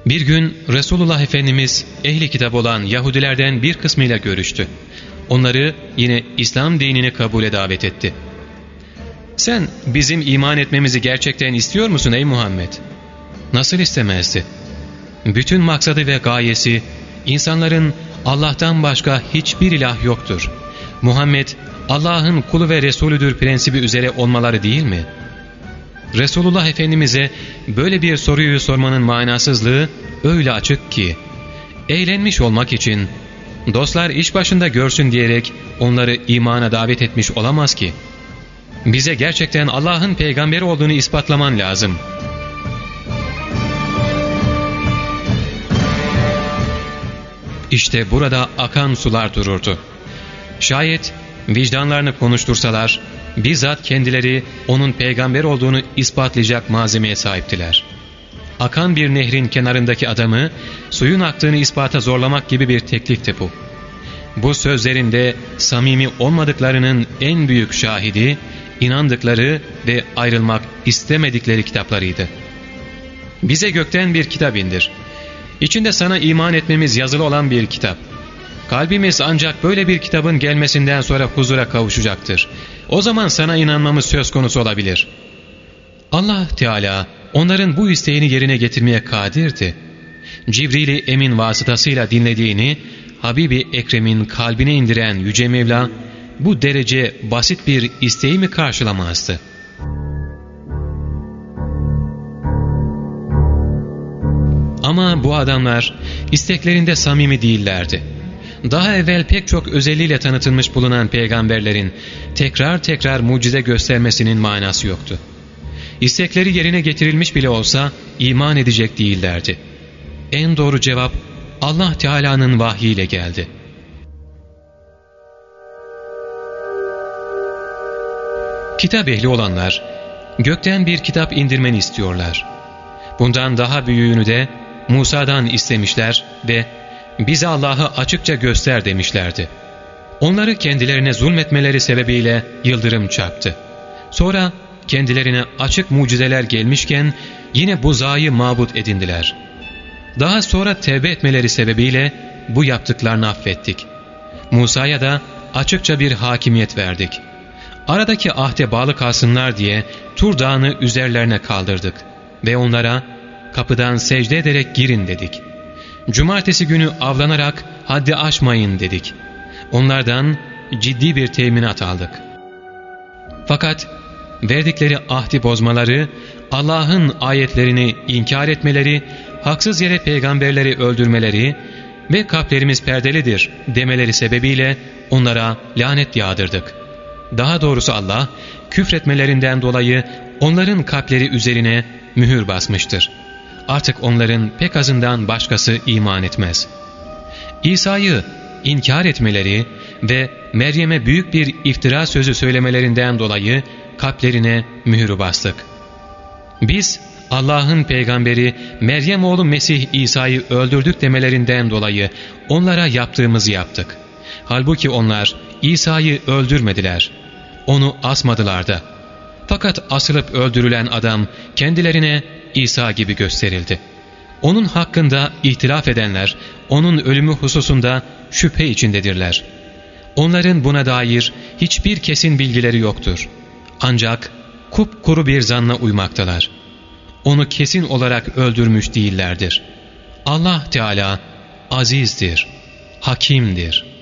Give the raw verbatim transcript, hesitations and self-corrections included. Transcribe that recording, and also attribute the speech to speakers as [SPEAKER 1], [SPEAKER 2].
[SPEAKER 1] Bir gün Resulullah Efendimiz ehli kitap olan Yahudilerden bir kısmıyla görüştü. Onları yine İslam dinini kabule davet etti. "Sen bizim iman etmemizi gerçekten istiyor musun ey Muhammed?" Nasıl istemezdi? Bütün maksadı ve gayesi insanların Allah'tan başka hiçbir ilah yoktur, Muhammed Allah'ın kulu ve Resulüdür prensibi üzere olmaları değil mi? Resulullah Efendimiz'e böyle bir soruyu sormanın manasızlığı öyle açık ki, eğlenmiş olmak için, dostlar iş başında görsün diyerek onları imana davet etmiş olamaz ki. Bize gerçekten Allah'ın peygamberi olduğunu ispatlaman lazım. İşte burada akan sular dururdu. Şayet vicdanlarını konuştursalar, bizzat kendileri onun peygamber olduğunu ispatlayacak malzemeye sahiptiler. Akan bir nehrin kenarındaki adamı suyun aktığını ispata zorlamak gibi bir teklifti bu. Bu sözlerinde samimi olmadıklarının en büyük şahidi, inandıkları ve ayrılmak istemedikleri kitaplarıydı. "Bize gökten bir kitap indir. İçinde sana iman etmemiz yazılı olan bir kitap. Kalbimiz ancak böyle bir kitabın gelmesinden sonra huzura kavuşacaktır. O zaman sana inanmamız söz konusu olabilir." Allah Teala onların bu isteğini yerine getirmeye kadirdi. Cibril-i Emin vasıtasıyla dinlediğini Habibi Ekrem'in kalbine indiren Yüce Mevla, bu derece basit bir isteği mi karşılamazdı? Ama bu adamlar isteklerinde samimi değillerdi. Daha evvel pek çok özelliğiyle tanıtılmış bulunan peygamberlerin tekrar tekrar mucize göstermesinin manası yoktu. İstekleri yerine getirilmiş bile olsa iman edecek değillerdi. En doğru cevap Allah Teala'nın vahyiyle geldi. Kitap ehli olanlar gökten bir kitap indirmeni istiyorlar. Bundan daha büyüğünü de Musa'dan istemişler ve "Bize Allah'ı açıkça göster" demişlerdi. Onları kendilerine zulmetmeleri sebebiyle yıldırım çarptı. Sonra kendilerine açık mucizeler gelmişken yine buzağıyı mabut edindiler. Daha sonra tevbe etmeleri sebebiyle bu yaptıklarını affettik. Musa'ya da açıkça bir hakimiyet verdik. Aradaki ahde bağlı kalsınlar diye Tur Dağı'nı üzerlerine kaldırdık ve onlara "Kapıdan secde ederek girin" dedik. Cumartesi günü avlanarak haddi aşmayın dedik. Onlardan ciddi bir teminat aldık. Fakat verdikleri ahdi bozmaları, Allah'ın ayetlerini inkar etmeleri, haksız yere peygamberleri öldürmeleri ve "kalplerimiz perdelidir" demeleri sebebiyle onlara lanet yağdırdık. Daha doğrusu Allah, küfretmelerinden dolayı onların kalpleri üzerine mühür basmıştır. Artık onların pek azından başkası iman etmez. İsa'yı inkar etmeleri ve Meryem'e büyük bir iftira sözü söylemelerinden dolayı kalplerine mühürü bastık. Biz Allah'ın peygamberi Meryem oğlu Mesih İsa'yı öldürdük demelerinden dolayı onlara yaptığımızı yaptık. Halbuki onlar İsa'yı öldürmediler. Onu asmadılar da. Fakat asılıp öldürülen adam kendilerine İsa gibi gösterildi. Onun hakkında ihtilaf edenler onun ölümü hususunda şüphe içindedirler. Onların buna dair hiçbir kesin bilgileri yoktur. Ancak kupkuru bir zanna uymaktalar. Onu kesin olarak öldürmüş değillerdir. Allah Teala azizdir, hakimdir.